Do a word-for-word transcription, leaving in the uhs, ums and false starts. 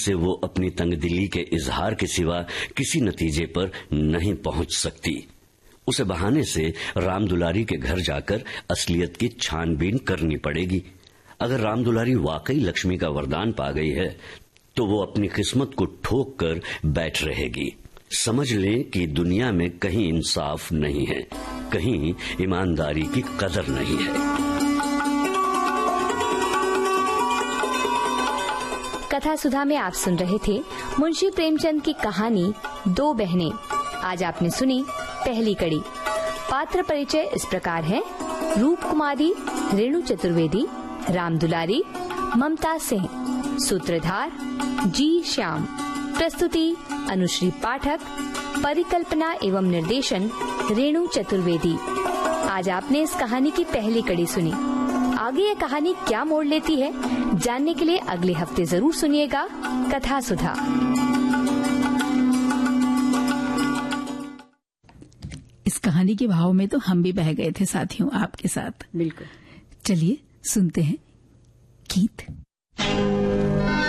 से वो अपनी तंगदिली के इजहार के सिवा किसी नतीजे पर नहीं पहुंच सकती। उसे बहाने से रामदुलारी के घर जाकर असलियत की छानबीन करनी पड़ेगी। अगर रामदुलारी वाकई लक्ष्मी का वरदान पा गई है तो वो अपनी किस्मत को ठोक कर बैठ रहेगी। समझ लें कि दुनिया में कहीं इंसाफ नहीं है, कहीं ईमानदारी की कदर नहीं है। कथा सुधा में आप सुन रहे थे मुंशी प्रेमचंद की कहानी दो बहनें। आज आपने सुनी पहली कड़ी। पात्र परिचय इस प्रकार है: रूप कुमारी रेणु चतुर्वेदी, रामदुलारी ममता सिंह, सूत्रधार जी श्याम, प्रस्तुति अनुश्री पाठक, परिकल्पना एवं निर्देशन रेणु चतुर्वेदी। आज आपने इस कहानी की पहली कड़ी सुनी। आगे ये कहानी क्या मोड़ लेती है, जानने के लिए अगले हफ्ते जरूर सुनिएगा कथा सुधा। इस कहानी के भाव में तो हम भी बह गए थे साथियों आपके साथ। बिल्कुल। चलिए सुनते हैं गीत।